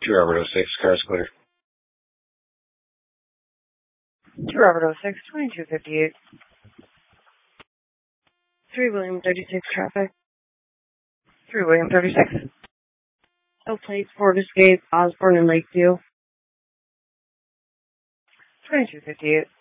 2 Robert 06, car's clear. 2 Robert 06, 2258. 3 William 36 traffic. 3 William 36. No plates, Ford Escape, Osborne and Lakeview. 2258.